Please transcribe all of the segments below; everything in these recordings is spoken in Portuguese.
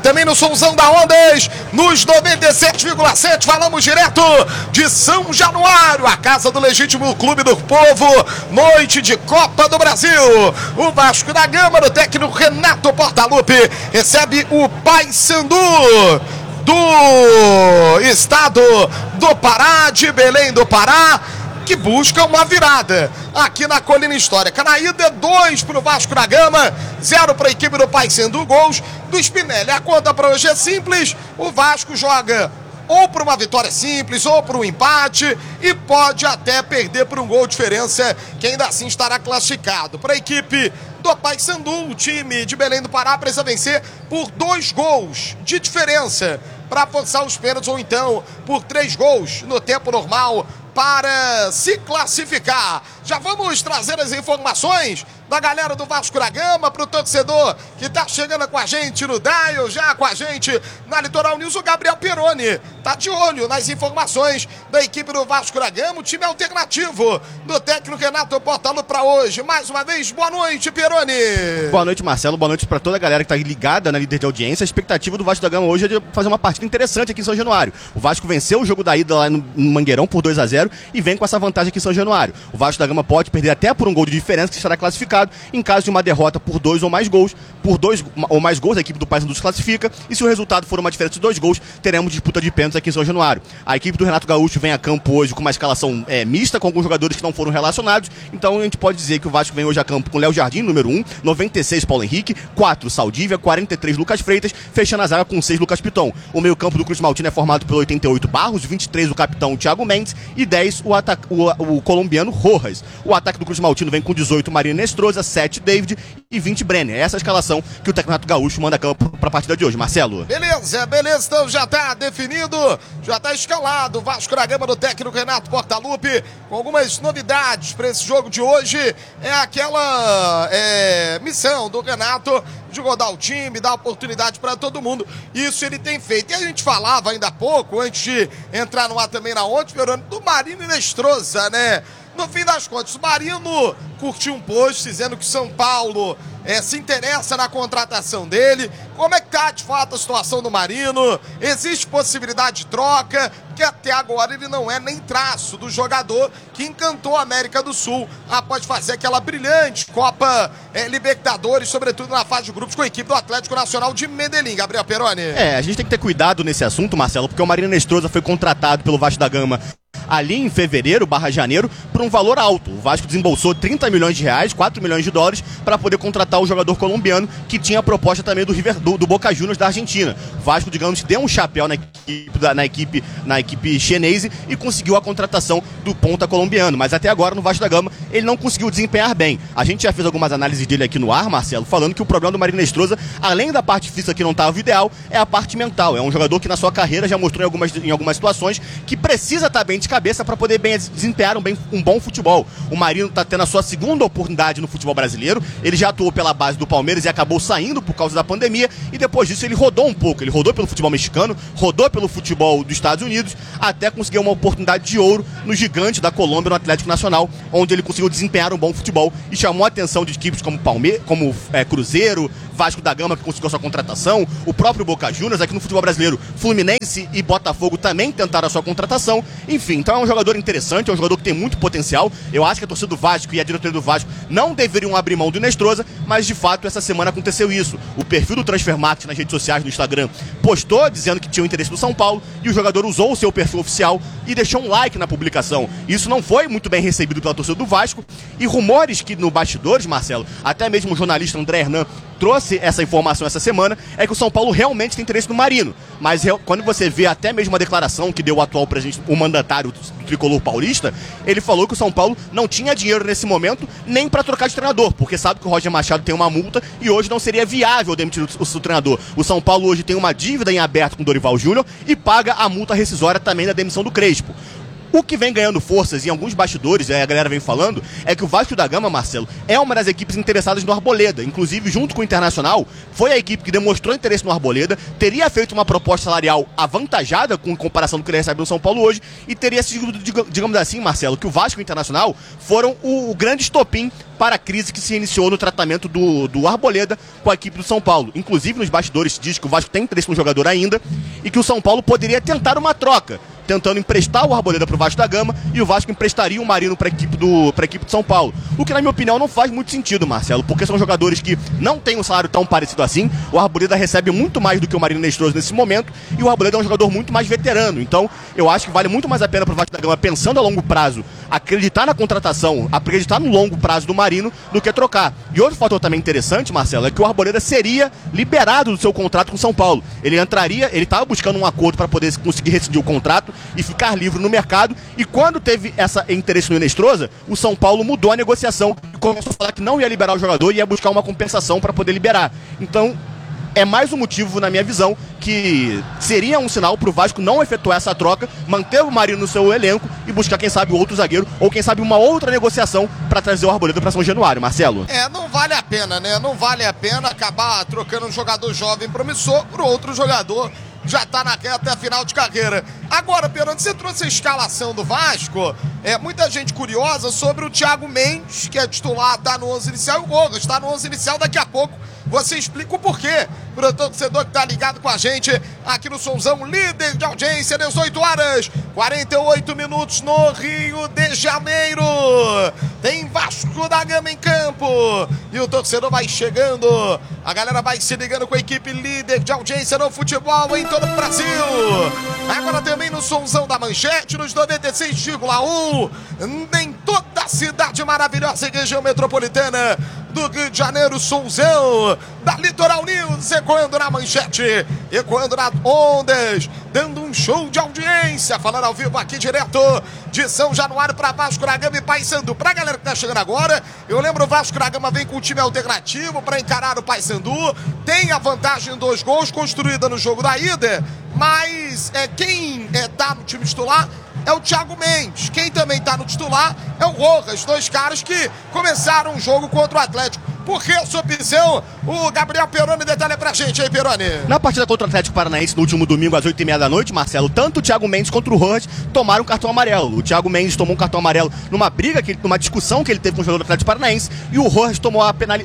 também no somzão da Ondas, nos 97,7. Falamos direto de São Januário, a casa do legítimo clube do povo, noite de Copa do Brasil. O Vasco da Gama, do técnico Renato Portaluppi, recebe o Paysandu do estado do Pará, de Belém do Pará, que busca uma virada aqui na Colina Histórica. Na ida, 2 para o Vasco da Gama, 0 para a equipe do Paysandu, gols do Spinelli. A conta para hoje é simples, o Vasco joga ou por uma vitória simples, ou por um empate, e pode até perder por um gol de diferença, que ainda assim estará classificado. Para a equipe do Paysandu, o time de Belém do Pará precisa vencer por 2 gols de diferença para forçar os pênaltis, ou então por 3 gols no tempo normal para se classificar. Já vamos trazer as informações da galera do Vasco da Gama para o torcedor que está chegando com a gente no Dial, já com a gente na Litoral News. O Gabriel Peroni está de olho nas informações da equipe do Vasco da Gama, o time alternativo do técnico Renato Portaluppi para hoje. Mais uma vez, boa noite, Peroni. Boa noite, Marcelo. Boa noite para toda a galera que está ligada na líder de audiência. A expectativa do Vasco da Gama hoje é de fazer uma partida interessante aqui em São Januário. O Vasco venceu o jogo da ida lá no Mangueirão por 2-0 e vem com essa vantagem aqui em São Januário. O Vasco da Gama pode perder até por um gol de diferença, que estará classificado. Em caso de uma derrota por 2 ou mais gols, a equipe do Paysandu se classifica, e se o resultado for uma diferença de 2 gols, teremos disputa de pênaltis aqui em São Januário. A equipe do Renato Gaúcho vem a campo hoje com uma escalação mista, com alguns jogadores que não foram relacionados, então a gente pode dizer que o Vasco vem hoje a campo com Léo Jardim, número 1, 96 Paulo Henrique, 4 Saldívia, 43 Lucas Freitas, fechando a zaga com 6 Lucas Piton. O meio campo do Cruz Maltino é formado pelo 88 Barros, 23 o capitão Thiago Mendes e 10 o colombiano Rojas. O ataque do Cruz Maltino vem com 18 Marino Nestroza, 7 David e 20 Brenner. Essa é a escalação que o técnico Renato Gaúcho manda a campo para a partida de hoje. Marcelo. Beleza, então já está definido, já está escalado o Vasco da Gama do técnico Renato Portaluppi, com algumas novidades para esse jogo de hoje. É aquela missão do Renato de rodar o time, dar oportunidade para todo mundo. Isso ele tem feito. E a gente falava ainda há pouco, antes de entrar no ar também na ontem, do Marino Nestroza, né? No fim das contas, o Marino curtiu um post dizendo que São Paulo se interessa na contratação dele. Como é que tá de fato a situação do Marino? Existe possibilidade de troca? Que até agora ele não é nem traço do jogador que encantou a América do Sul após fazer aquela brilhante Copa Libertadores, sobretudo na fase de grupos com a equipe do Atlético Nacional de Medellín. Gabriel Peroni. A gente tem que ter cuidado nesse assunto, Marcelo, porque o Marino Nestroza foi contratado pelo Vasco da Gama ali em fevereiro/janeiro por um valor alto. O Vasco desembolsou 30 milhões de reais, 4 milhões de dólares, para poder contratar o jogador colombiano, que tinha a proposta também do Boca Juniors da Argentina. O Vasco, digamos, deu um chapéu na equipe chinesa e conseguiu a contratação do ponta colombiano, mas até agora no Vasco da Gama ele não conseguiu desempenhar bem. A gente já fez algumas análises dele aqui no ar, Marcelo, falando que o problema do Marino Nestroza, além da parte física que não estava ideal, é a parte mental. É um jogador que na sua carreira já mostrou em algumas situações que precisa estar bem de cabeça para poder desempenhar um bom futebol. O Marino está tendo a sua segunda oportunidade no futebol brasileiro. Ele já atuou pela base do Palmeiras e acabou saindo por causa da pandemia, e depois disso ele rodou um pouco. Ele rodou pelo futebol mexicano, rodou pelo futebol dos Estados Unidos, até conseguir uma oportunidade de ouro no gigante da Colômbia, no Atlético Nacional, onde ele conseguiu desempenhar um bom futebol e chamou a atenção de equipes como Cruzeiro, Vasco da Gama, que conseguiu a sua contratação, o próprio Boca Juniors. Aqui no futebol brasileiro, Fluminense e Botafogo também tentaram a sua contratação. Enfim, então é um jogador interessante, é um jogador que tem muito potencial. Eu acho que a torcida do Vasco e a diretoria do Vasco não deveriam abrir mão do Nestroza, mas de fato essa semana aconteceu isso. O perfil do Transfermarkt nas redes sociais, no Instagram, postou dizendo que tinha o interesse do São Paulo, e o jogador usou o seu perfil oficial e deixou um like na publicação. Isso não foi muito bem recebido pela torcida do Vasco, e rumores que no bastidores, Marcelo, até mesmo o jornalista André Hernan trouxe essa informação essa semana, é que o São Paulo realmente tem interesse no Marino. Mas quando você vê até mesmo a declaração que deu o atual presidente, o mandatário do tricolor paulista, ele falou que o São Paulo não tinha dinheiro nesse momento nem para trocar de treinador, porque sabe que o Roger Machado tem uma multa e hoje não seria viável demitir o treinador. O São Paulo hoje tem uma dívida em aberto com o Dorival Júnior e paga a multa rescisória também da demissão do Crespo. O que vem ganhando forças em alguns bastidores, a galera vem falando, é que o Vasco da Gama, Marcelo, é uma das equipes interessadas no Arboleda. Inclusive, junto com o Internacional, foi a equipe que demonstrou interesse no Arboleda, teria feito uma proposta salarial avantajada com comparação do que ele recebe no São Paulo hoje, e teria sido, digamos assim, Marcelo, que o Vasco e o Internacional foram o grande estopim para a crise que se iniciou no tratamento do Arboleda com a equipe do São Paulo. Inclusive, nos bastidores diz que o Vasco tem interesse no jogador ainda e que o São Paulo poderia tentar uma troca, tentando emprestar o Arboleda para o Vasco da Gama e o Vasco emprestaria o Marino para a equipe de São Paulo. O que, na minha opinião, não faz muito sentido, Marcelo, porque são jogadores que não têm um salário tão parecido assim. O Arboleda recebe muito mais do que o Marino Nestroso nesse momento e o Arboleda é um jogador muito mais veterano. Então, eu acho que vale muito mais a pena para o Vasco da Gama, pensando a longo prazo, acreditar na contratação, acreditar no longo prazo do Marino, do que trocar. E outro fator também interessante, Marcelo, é que o Arboleda seria liberado do seu contrato com o São Paulo. Ele entraria, ele estava buscando um acordo para poder conseguir rescindir o contrato e ficar livre no mercado, e quando teve esse interesse no Inestrosa, o São Paulo mudou a negociação e começou a falar que não ia liberar o jogador e ia buscar uma compensação para poder liberar. Então, é mais um motivo, na minha visão, que seria um sinal para o Vasco não efetuar essa troca, manter o Marino no seu elenco e buscar, quem sabe, outro zagueiro ou, quem sabe, uma outra negociação para trazer o Arboleda para São Januário, Marcelo. Não vale a pena, né? Não vale a pena acabar trocando um jogador jovem promissor por outro jogador já tá na reta final de carreira. Agora, Peroni, você trouxe a escalação do Vasco. Muita gente curiosa sobre o Thiago Mendes, que é titular, tá no 11 inicial, e o Rojas tá no 11 inicial. Daqui a pouco você explica o porquê. Para o torcedor que tá ligado com a gente aqui no Sonzão, líder de audiência, 18 horas, 48 minutos no Rio de Janeiro. Tem Vasco da Gama em campo. E o torcedor vai chegando. A galera vai se ligando com a equipe líder de audiência no futebol em todo o Brasil. Agora também no Sonzão da Manchete, nos 96,1. Em toda a cidade maravilhosa e região metropolitana do Rio de Janeiro, Sonzão da Litoral News, ecoando na manchete, ecoando nas ondas, dando um show de audiência, falando ao vivo aqui direto de São Januário para Vasco da Gama e Paysandu. Pra galera que tá chegando agora, eu lembro, o Vasco da Gama vem com um time alternativo para encarar o Paysandu, tem a vantagem em 2 gols construída no jogo da ida, mas quem tá no time titular é o Thiago Mendes. Quem também tá no titular é o Rojas, 2 caras que começaram o jogo contra o Atlético. Por que sua opção? O Gabriel Peroni detalha pra gente aí, Peroni. Na partida contra o Atlético Paranaense no último domingo às 8h30 da noite, Marcelo, tanto o Thiago Mendes quanto o Rojas tomaram um cartão amarelo. O Thiago Mendes tomou um cartão amarelo numa briga, numa discussão que ele teve com o jogador do Atlético Paranaense, e o Rojas tomou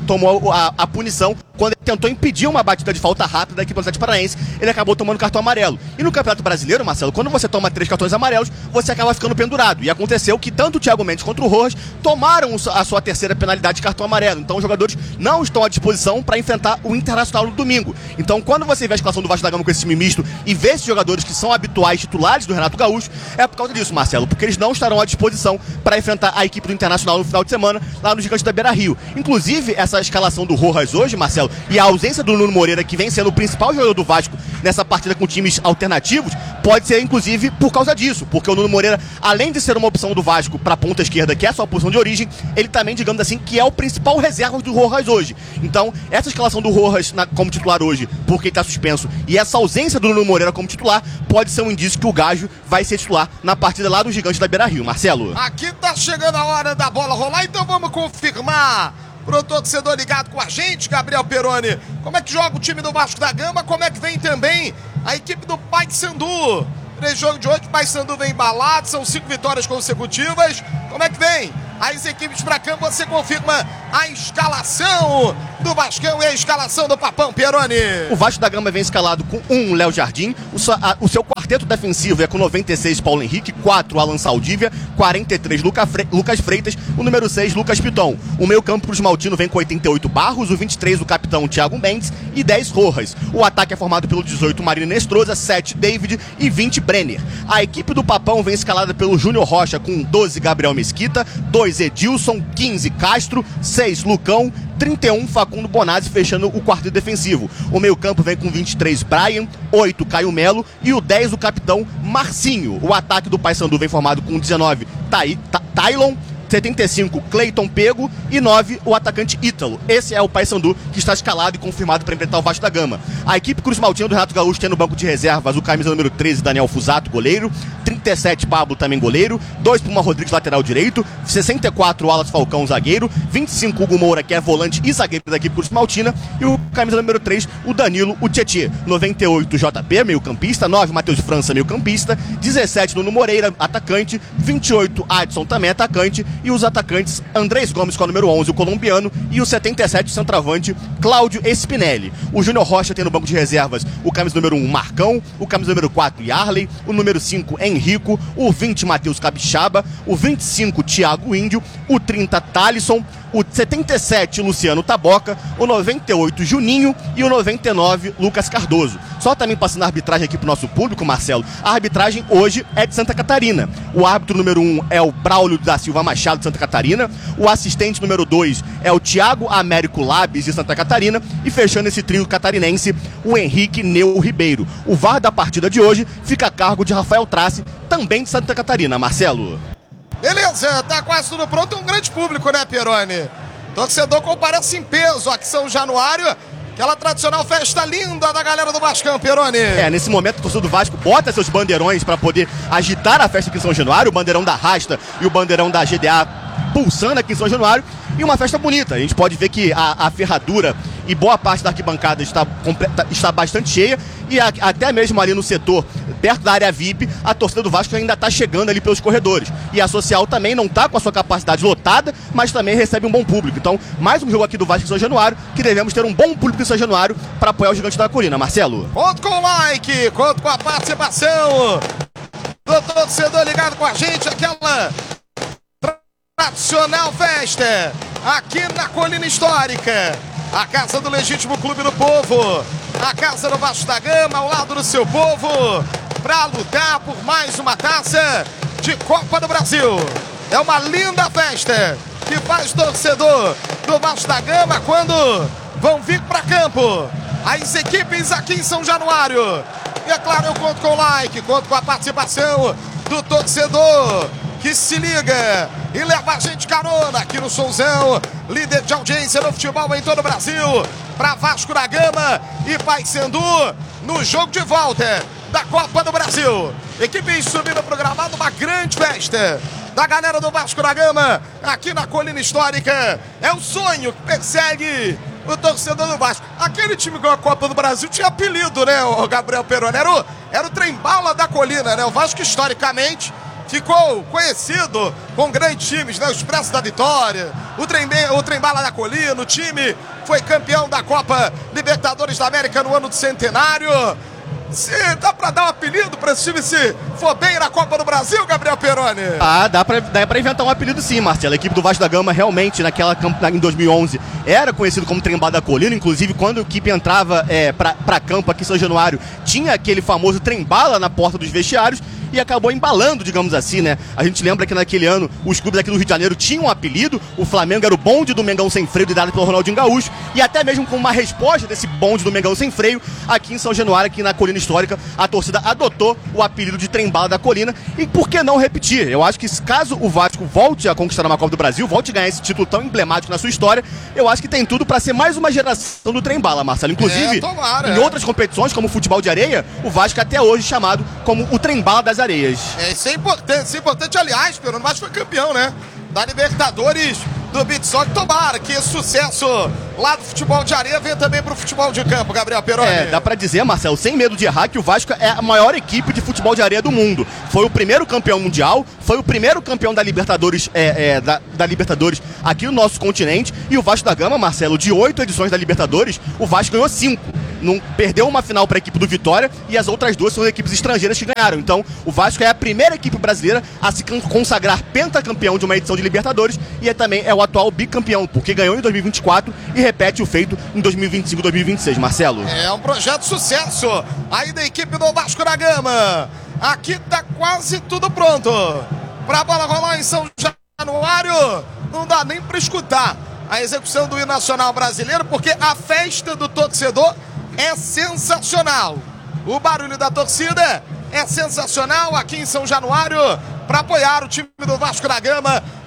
a punição quando ele tentou impedir uma batida de falta rápida da equipe do Atlético Paranaense. Ele acabou tomando cartão amarelo. E no Campeonato Brasileiro, Marcelo, quando você toma 3 cartões amarelos, você acaba ficando pendurado. E aconteceu que tanto o Thiago Mendes quanto o Rojas tomaram a sua terceira penalidade de cartão amarelo. Então os jogadores não estão à disposição para enfrentar o Internacional no domingo. Então, quando você vê a escalação do Vasco da Gama com esse time misto e vê esses jogadores que são habituais titulares do Renato Gaúcho, é por causa disso, Marcelo, porque eles não estarão à disposição para enfrentar a equipe do Internacional no final de semana lá no Gigante da Beira-Rio. Inclusive, essa escalação do Rojas hoje, Marcelo, e a ausência do Nuno Moreira, que vem sendo o principal jogador do Vasco nessa partida com times alternativos, pode ser, inclusive, por causa disso, porque o Nuno Moreira, além de ser uma opção do Vasco para a ponta esquerda, que é a sua posição de origem, ele também, digamos assim, que é o principal reserva do Rojas hoje. Então, essa escalação do Rojas como titular hoje, porque ele está suspenso, e essa ausência do Nuno Moreira como titular, pode ser um indício que o Gajo vai ser titular na partida lá do Gigante da Beira-Rio. Marcelo. Aqui tá chegando a hora da bola rolar, então vamos confirmar pro torcedor ligado com a gente, Gabriel Peroni, como é que joga o time do Vasco da Gama, como é que vem também a equipe do Paysandu. Nesse jogo de hoje, o Paysandu vem embalado, são 5 vitórias consecutivas. Como é que vem as equipes para campo? Você confirma a escalação do Vascão e a escalação do Papão, Peroni. O Vasco da Gama vem escalado com 1, Léo Jardim, o seu quarteto defensivo é com 96, Paulo Henrique, 4, Alan Saldívia, 43, Lucas Freitas, o número 6, Lucas Piton. O meio campo pro Maltino vem com 88, Barros, o 23, o capitão Thiago Mendes e 10, Rojas. O ataque é formado pelo 18, Marino Nestrosa, 7, David e 20, Brenner. A equipe do Papão vem escalada pelo Júnior Rocha com 12, Gabriel Mesquita, 2, Edilson, 15, Castro, 6, Lucão, 31, Facundo Bonazzi, fechando o quarto defensivo. O meio campo vem com 23, Brian, 8, Caio Melo e o 10, o capitão Marcinho. O ataque do Paysandu vem formado com 19, Tylon, 75, Cleiton Pego e 9, o atacante Ítalo. Esse é o Paysandu que está escalado e confirmado para enfrentar o Vasco da Gama. A equipe Cruz Maltina do Renato Gaúcho tem no banco de reservas o camisa número 13, Daniel Fusato, goleiro, 37, Pablo, também goleiro, 2, Puma Rodrigues, lateral direito, 64, Wallace Falcão, zagueiro, 25, Hugo Moura, que é volante e zagueiro da equipe Cruz Maltina, e o camisa número 3, o Danilo, o Tietê, 98, JP, meio campista, 9, Matheus França, meio campista, 17, Nuno Moreira, atacante, 28, Adson, também atacante, e os atacantes, Andrés Gomes, com o número 11, o colombiano, e o 77, o centroavante, Cláudio Espinelli. O Júnior Rocha tem no banco de reservas o camisa número 1, Marcão, o camisa número 4, Yarley, o número 5, Henrico, o 20, Matheus Capixaba, o 25, Thiago Índio, o 30, Thalisson, o 77, Luciano Taboca, o 98, Juninho e o 99, Lucas Cardoso. Só também passando a arbitragem aqui pro nosso público, Marcelo, a arbitragem hoje é de Santa Catarina. O árbitro número 1 é o Braulio da Silva Machado, de Santa Catarina. O assistente número 2 é o Thiago Américo Labes, de Santa Catarina. E fechando esse trio catarinense, o Henrique Neu Ribeiro. O VAR da partida de hoje fica a cargo de Rafael Trace, também de Santa Catarina. Marcelo. Beleza, tá quase tudo pronto. Um grande público, né, Peroni? Torcedor comparece em peso aqui em São Januário. Aquela tradicional festa linda da galera do Vascão, Peroni. Nesse momento o torcedor do Vasco bota seus bandeirões para poder agitar a festa aqui em São Januário. O bandeirão da Rasta e o bandeirão da GDA pulsando aqui em São Januário. E uma festa bonita. A gente pode ver que a ferradura e boa parte da arquibancada está bastante cheia. E até mesmo ali no setor, perto da área VIP, a torcida do Vasco ainda está chegando ali pelos corredores. E a social também não está com a sua capacidade lotada, mas também recebe um bom público. Então, mais um jogo aqui do Vasco em São Januário, que devemos ter um bom público em São Januário para apoiar o Gigante da Colina. Marcelo. Conto com o like, conto com a participação do torcedor ligado com a gente. Aquela tradicional festa aqui na Colina Histórica. A casa do legítimo clube do povo, a casa do Vasco da Gama, ao lado do seu povo, para lutar por mais uma taça de Copa do Brasil. É uma linda festa que faz torcedor do Vasco da Gama quando vão vir para campo as equipes aqui em São Januário. E é claro, eu conto com o like, conto com a participação do torcedor que se liga e leva a gente carona aqui no Souzão, líder de audiência no futebol em todo o Brasil, para Vasco da Gama e Paysandu no jogo de volta da Copa do Brasil. Equipe subindo pro gramado, uma grande festa da galera do Vasco da Gama aqui na Colina Histórica. É o sonho que persegue o torcedor do Vasco. Aquele time que ganhou a Copa do Brasil tinha apelido, né, o Gabriel Peroni? Era o trem-bala da Colina, né? O Vasco, historicamente, ficou conhecido com grandes times, né? O Expresso da Vitória, o trem-bala da Colina. O time foi campeão da Copa Libertadores da América no ano do centenário. Dá pra dar um apelido pra esse time se for bem na Copa do Brasil, Gabriel Peroni? Dá pra inventar um apelido sim, Marcelo. A equipe do Vasco da Gama realmente, em 2011, era conhecido como Trem-Bala da Colina. Inclusive, quando a equipe entrava pra campo aqui em São Januário, tinha aquele famoso trem-bala na porta dos vestiários e acabou embalando, digamos assim, né? A gente lembra que naquele ano os clubes aqui do Rio de Janeiro tinham um apelido. O Flamengo era o bonde do Mengão sem freio, dado pelo Ronaldinho Gaúcho. E até mesmo com uma resposta desse bonde do Mengão sem freio, aqui em São Januário, aqui na Colina Histórica, a torcida adotou o apelido de Trem-Bala da Colina. E por que não repetir? Eu acho que caso o Vasco volte a conquistar uma Copa do Brasil, volte a ganhar esse título tão emblemático na sua história, eu acho que tem tudo para ser mais uma geração do Trem-Bala, Marcelo. Inclusive, em outras competições, como o futebol de areia, o Vasco é até hoje chamado como o Trem-Bala das Areias. Isso é importante, aliás, Peroni, o Vasco foi campeão, né? Da Libertadores do Beach Soccer. Tomara que esse sucesso lá do futebol de areia venha também pro futebol de campo, Gabriel Peroni. Dá pra dizer, Marcelo, sem medo de errar, que o Vasco é a maior equipe de futebol de areia do mundo. Foi o primeiro campeão mundial, foi o primeiro campeão da Libertadores, da Libertadores aqui no nosso continente. E o Vasco da Gama, Marcelo, de 8 edições da Libertadores, o Vasco ganhou 5. Não perdeu uma final para a equipe do Vitória e as outras duas são equipes estrangeiras que ganharam. Então, o Vasco é a primeira equipe brasileira a se consagrar pentacampeão de uma edição de Libertadores e também é o atual bicampeão, porque ganhou em 2024 e repete o feito em 2025 e 2026, Marcelo. É um projeto de sucesso aí da equipe do Vasco da Gama. Aqui tá quase tudo pronto para a bola rolar em São Januário. Não dá nem para escutar a execução do hino nacional brasileiro, porque a festa do torcedor é sensacional. O barulho da torcida é sensacional aqui em São Januário para apoiar o time do Vasco da Gama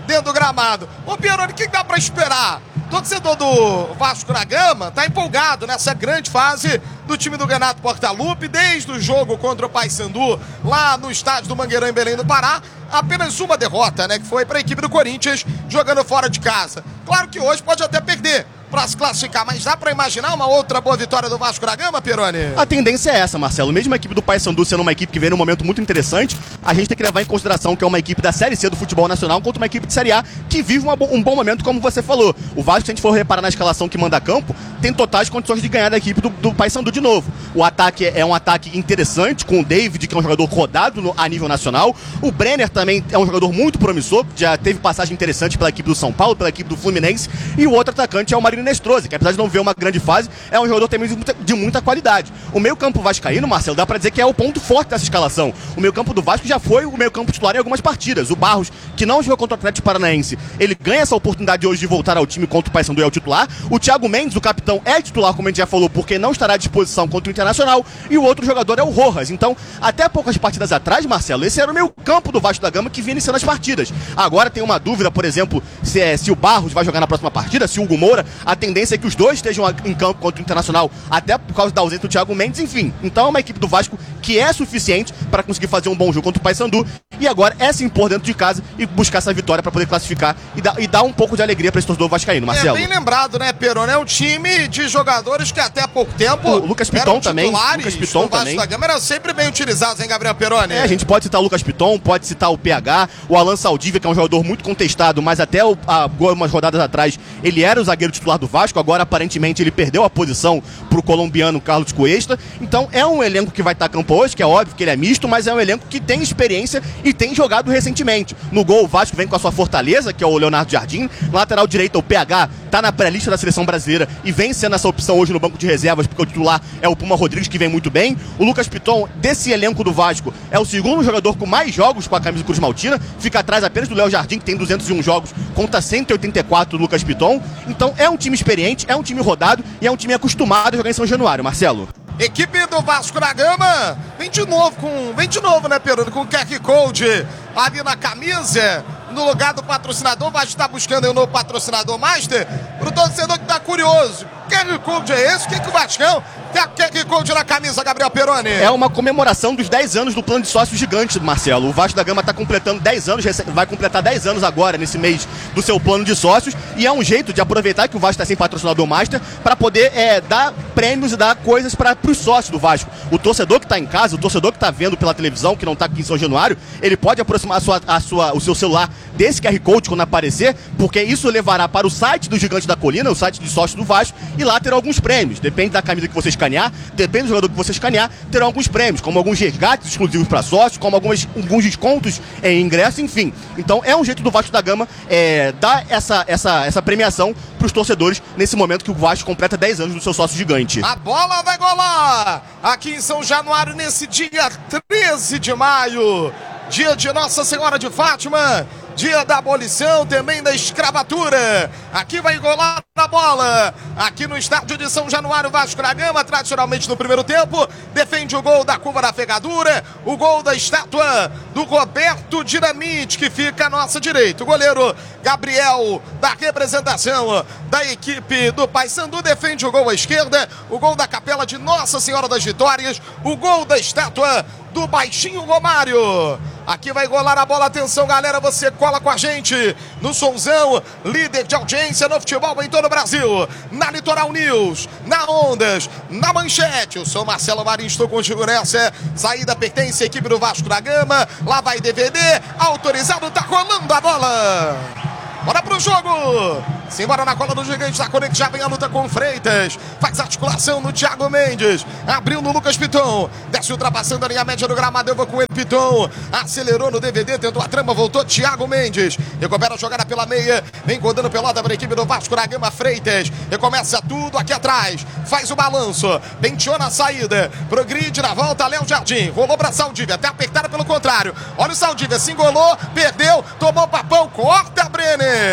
dentro do gramado. Ô Pieroni, o que dá pra esperar? Torcedor do Vasco da Gama tá empolgado nessa grande fase do time do Renato Portaluppi, desde o jogo contra o Paysandu, lá no estádio do Mangueirão, em Belém do Pará. Apenas uma derrota, né, que foi para a equipe do Corinthians, jogando fora de casa. Claro que hoje pode até perder para se classificar, mas dá para imaginar uma outra boa vitória do Vasco da Gama, Pieroni? A tendência é essa, Marcelo. Mesmo a equipe do Paysandu sendo uma equipe que vem num momento muito interessante, a gente tem que levar em consideração que é uma equipe da Série C do futebol nacional contra uma equipe de Série A que vive um bom momento, como você falou. O Vasco, se a gente for reparar na escalação que manda a campo, tem totais condições de ganhar da equipe do Paysandu de novo. O ataque é um ataque interessante, com o David, que é um jogador rodado a nível nacional. O Brenner também é um jogador muito promissor, já teve passagem interessante pela equipe do São Paulo, pela equipe do Fluminense. E o outro atacante é o Marino Nestroza, que apesar de não ver uma grande fase, é um jogador também de muita qualidade. O meio-campo vascaíno, Marcelo, dá pra dizer que é o ponto forte dessa escalação. O meio-campo do Vasco já foi o meio-campo titular em algumas partidas. O Barros, que não jogou contra o Atlético Paranaense, ele ganha essa oportunidade hoje de voltar ao time contra o Paysandu, é o titular. O Thiago Mendes, o capitão, é titular, como a gente já falou, porque não estará à disposição contra o Internacional. E o outro jogador é o Rojas. Então, até poucas partidas atrás, Marcelo, esse era o meio-campo do Vasco da Gama que vinha iniciando as partidas. Agora tem uma dúvida, por exemplo, se o Barros vai jogar na próxima partida, se o Hugo Moura. A tendência é que os dois estejam em campo contra o Internacional, até por causa da ausência do Thiago Mendes, enfim. Então é uma equipe do Vasco que é suficiente para conseguir fazer um bom jogo contra o Paysandu, e agora é se impor dentro de casa e buscar essa vitória para poder classificar e dar um pouco de alegria para esse torcedor vascaíno, Marcelo. É bem lembrado, né, Pieroni? É um time de jogadores que até há pouco tempo o Lucas Piton também, Lucas Piton também. Da Gama eram sempre bem utilizados, hein, Gabriel Pieroni? A gente pode citar o Lucas Piton, pode citar o PH, o Alan Saldívia, que é um jogador muito contestado, mas até algumas rodadas atrás ele era o zagueiro titular do Vasco, agora aparentemente ele perdeu a posição pro colombiano Carlos Cuesta. Então é um elenco que vai estar a campo hoje, que é óbvio que ele é misto, mas é um elenco que tem experiência e tem jogado recentemente. No gol, o Vasco vem com a sua fortaleza, que é o Leonardo Jardim. Lateral direito, o PH, tá na pré-lista da seleção brasileira e vem sendo essa opção hoje no banco de reservas, porque o titular é o Puma Rodrigues, que vem muito bem. O Lucas Piton, desse elenco do Vasco, é o segundo jogador com mais jogos com a camisa do Cruz Maltina, fica atrás apenas do Léo Jardim, que tem 201 jogos, conta 184 do Lucas Piton. Então é um time experiente, é um time rodado e é um time acostumado a jogar em São Januário, Marcelo. Equipe do Vasco da Gama vem de novo, né, Pieroni, com o QR Code ali na camisa, no lugar do patrocinador. Vai estar buscando aí um novo patrocinador master, pro torcedor que tá curioso. QR Code é esse? O que o Vascão tem QR Code na camisa, Gabriel Pieroni? É uma comemoração dos 10 anos do plano de sócios gigante, Marcelo. O Vasco da Gama está completando 10 anos, vai completar 10 anos agora, nesse mês, do seu plano de sócios, e é um jeito de aproveitar que o Vasco está sem patrocinador master para poder dar prêmios e dar coisas para os sócios do Vasco. O torcedor que está em casa, o torcedor que está vendo pela televisão, que não está aqui em São Januário, ele pode aproximar o seu celular desse QR Code quando aparecer, porque isso levará para o site do Gigante da Colina, o site de sócios do Vasco, e lá terão alguns prêmios. Depende da camisa que você escanear, depende do jogador que você escanear, terão alguns prêmios, como alguns resgates exclusivos para sócios, como alguns descontos em ingresso, enfim. Então é um jeito do Vasco da Gama dar essa premiação para os torcedores nesse momento que o Vasco completa 10 anos do seu sócio gigante. A bola vai golar aqui em São Januário nesse dia 13 de maio, dia de Nossa Senhora de Fátima, dia da abolição, também da escravatura. Aqui vai golar a bola, aqui no estádio de São Januário. Vasco da Gama, tradicionalmente no primeiro tempo, defende o gol da curva da Fegadura, o gol da estátua do Roberto Dinamite, que fica à nossa direita. O goleiro Gabriel, da representação da equipe do Paysandu, defende o gol à esquerda, o gol da Capela de Nossa Senhora das Vitórias, o gol da estátua do Baixinho Romário. Aqui vai golar a bola, atenção galera, você cola com a gente no Sonzão, líder de audiência no futebol em todo o Brasil, na Litoral News, na Ondas, na Manchete. Eu sou Marcelo Marinho, estou contigo nessa. Saída pertence à equipe do Vasco da Gama, lá vai DVD, autorizado, tá rolando a bola. Bora pro jogo! Simbora na cola do Gigante da Colina, que já vem a luta com o Freitas. Faz articulação no Thiago Mendes. Abriu no Lucas Piton. Desce ultrapassando a linha média do gramado. Eu vou com ele, Piton. Acelerou no DVD, tentou a trama, voltou Thiago Mendes. Recupera a jogada pela meia. Vem rodando pelota para a equipe do Vasco da Gama. Freitas. Recomeça tudo aqui atrás. Faz o balanço. Penteou na saída. Progride na volta. Léo Jardim. Rolou para Saldívia. Até apertada pelo contrário. Olha o Saldívia. Se engolou. Perdeu. Tomou papão. Corta Brenner.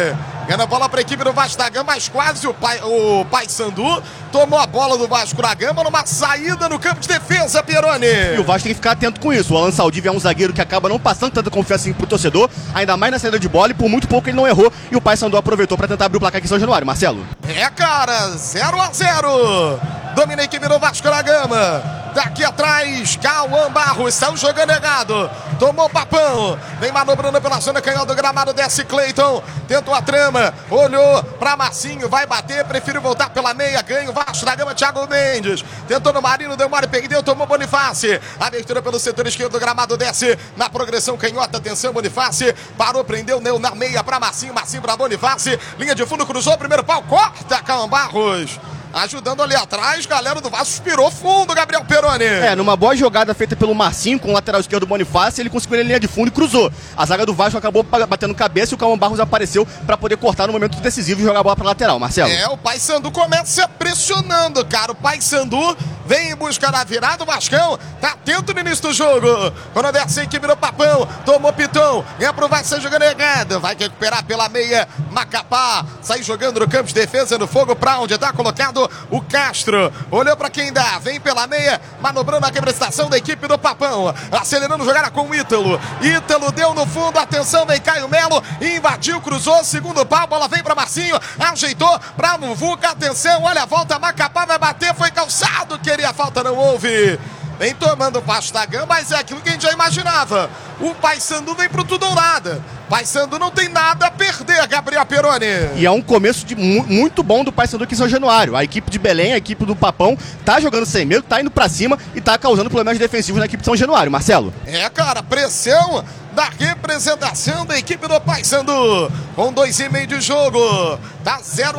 Ganha a bola para a equipe do Vasco da Gama, mas quase o Paysandu tomou a bola do Vasco da Gama numa saída no campo de defesa, Pieroni. E o Vasco tem que ficar atento com isso. O Alan Saldivia é um zagueiro que acaba não passando tanta confiança assim pro torcedor, ainda mais na saída de bola, e por muito pouco ele não errou. E o Paysandu aproveitou para tentar abrir o placar aqui em São Januário. Marcelo. É, cara, 0-0. Domina a equipe do Vasco da Gama. Daqui atrás, Cauã Barros, estão jogando errado. Tomou o papão. Vem manobrando pela zona canhota do gramado, desce Cleiton. Tentou a trama, olhou pra Marcinho, vai bater, prefere voltar pela meia. Ganha o Vasco da Gama, Thiago Mendes. Tentou no Marino, deu mole, perdeu, tomou Bonifácio. Abertura pelo setor esquerdo do gramado, desce na progressão canhota. Atenção, Bonifácio. Parou, prendeu, deu na meia pra Marcinho. Marcinho pra Bonifácio. Linha de fundo, cruzou, primeiro pau, corta Cauã Barros. Ajudando ali atrás, galera do Vasco inspirou fundo, Gabriel Pieroni. Numa boa jogada feita pelo Marcinho com o lateral esquerdo do Bonifácio, ele conseguiu ir na linha de fundo e cruzou. A zaga do Vasco acabou batendo cabeça e o Cauã Barros apareceu para poder cortar no momento decisivo e jogar a bola para lateral, Marcelo. O Paysandu começa pressionando, cara. O Paysandu vem em busca da virada, o Vascão tá atento no início do jogo. Quando desce a equipe do Papão, tomou Piton, ganha pro Vasco jogando errado. Vai recuperar pela meia, Macapá, sai jogando no campo de defesa, no fogo pra onde tá colocado o Castro. Olhou pra quem dá, vem pela meia, manobrando a representação da equipe do Papão, acelerando jogada com o Ítalo. Ítalo deu no fundo, atenção, vem Caio Melo, invadiu, cruzou, segundo pau, bola vem pra Marcinho, ajeitou pra Muvuca, atenção, olha a volta, Macapá vai bater, foi calçado, queria a falta, não houve. Vem tomando o Vasco da Gama, mas é aquilo que a gente já imaginava. O Paysandu vem pro tudo ou nada. Paysandu não tem nada a perder, Gabriel Pieroni. E é um começo muito bom do Paysandu aqui em São Januário. A equipe de Belém, a equipe do Papão, tá jogando sem medo, tá indo pra cima e tá causando problemas defensivos na equipe de São Januário, Marcelo. Cara, pressão da representação da equipe do Paysandu. Com 2,5 de jogo. Tá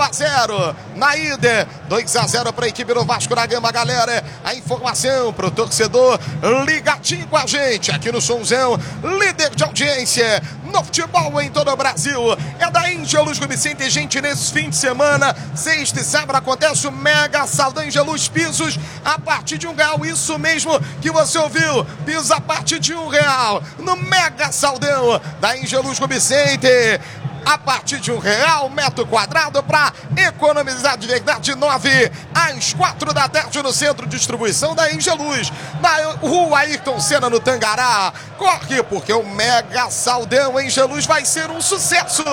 0-0 na ida. 2-0 para a equipe do Vasco da Gama, galera. A informação pro torcedor ligadinho com a gente aqui no Sonzão, líder de audiência no futebol em todo o Brasil. É da Ângelus Vicente, gente, nesse fim de semana, sexta e sábado, acontece o Mega Saldão Ângelus Pisos a partir de R$1. Isso mesmo que você ouviu. Pisos a partir de R$1 no Mega Saldão da Ângelus Vicente. A partir de R$1 metro quadrado para economizar de verdade. 9 às 4 da tarde no centro de distribuição da Ângelus, na rua Ayrton Senna, no Tangará. Corre, porque o Mega Saldão Ângelus vai ser um sucesso.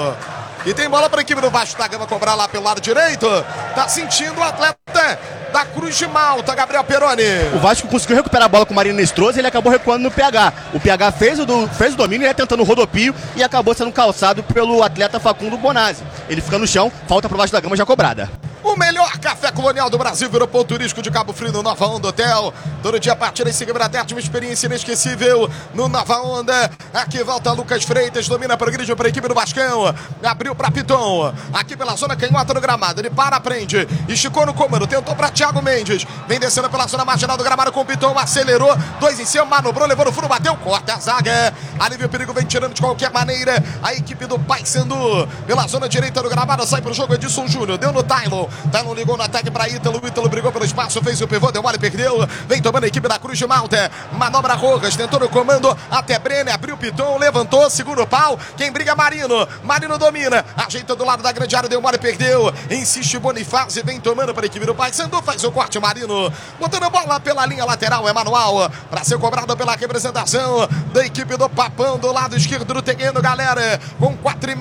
E tem bola para a equipe do Vasco da Gama cobrar lá pelo lado direito. Tá sentindo o atleta da Cruz de Malta, Gabriel Pieroni. O Vasco conseguiu recuperar a bola com o Marino Nestroza e ele acabou recuando no PH. O PH fez o domínio, ele ia tentando o rodopio e acabou sendo calçado pelo atleta Facundo Bonazzi. Ele fica no chão, falta pro Vasco da Gama já cobrada. O melhor café colonial do Brasil virou ponto turístico de Cabo Frio no Nova Onda Hotel. Todo dia a partir das 5 da tarde, uma experiência inesquecível no Nova Onda. Aqui volta Lucas Freitas, domina, progride para a equipe do Vascão. Abriu para Piton, aqui pela zona canhota do gramado. Ele para, prende, esticou no comando, tentou para Thiago Mendes. Vem descendo pela zona marginal do gramado com o Piton, acelerou, 2 em cima, manobrou, levou no fundo, bateu, corta a zaga. Alívio o perigo, vem tirando de qualquer maneira a equipe do Paysandu. Pela zona direita do gramado, sai pro jogo Edson Júnior, deu no Tylon. Tylon ligou no ataque para Ítalo. Ítalo brigou pelo espaço, fez o pivô, deu mole, perdeu. Vem tomando a equipe da Cruz de Malta. Manobra Rojas, tentou no comando até Brenner, abriu o Piton, levantou, segura o pau. Quem briga, Marino. Marino domina, ajeita do lado da grande área, deu mole, perdeu. Insiste Bonifácio, vem tomando para a equipe do Paysandu, faz o corte, Marino. Botando a bola pela linha lateral, é manual. Para ser cobrado pela representação da equipe do Papão, do lado esquerdo do terreno, galera. Com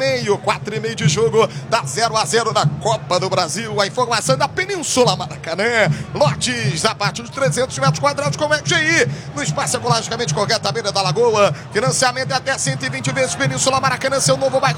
4,5 de jogo, dá 0-0 na Copa do Brasil. A informação da Península Maracanã. Lotes a partir de 300 metros quadrados com FGI. No espaço ecologicamente correto à beira da lagoa. Financiamento é até 120 vezes. Península Maracanã, seu novo bairro